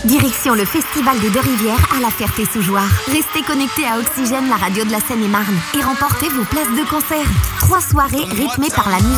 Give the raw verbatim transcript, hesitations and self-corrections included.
Direction le Festival des Deux-Rivières à la Ferté-sous-Jouarre. Restez connectés à Oxygène, la radio de la Seine-et-Marne, et remportez vos places de concert. Trois soirées rythmées par la musique